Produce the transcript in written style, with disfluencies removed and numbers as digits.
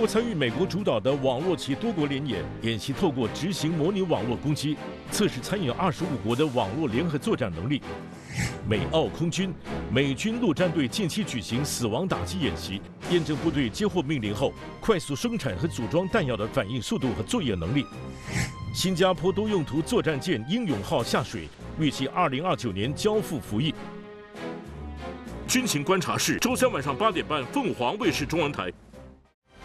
国参与美国主导的网络及多国联演，演习透过执行模拟网络攻击，测试参与25国的网络联合作战能力。美澳空军、美军陆战队近期举行死亡打击演习，验证部队接获命令后快速生产和组装弹药的反应速度和作业能力。新加坡多用途作战舰英勇号下水，预计2029年交付服役。军情观察室，周3晚上8点半，凤凰卫视中文台。